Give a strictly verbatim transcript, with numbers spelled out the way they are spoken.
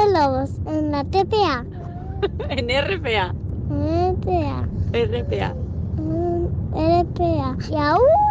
Lobos, en la T P A. En R P A. R P A. R P A. R P A. Y aún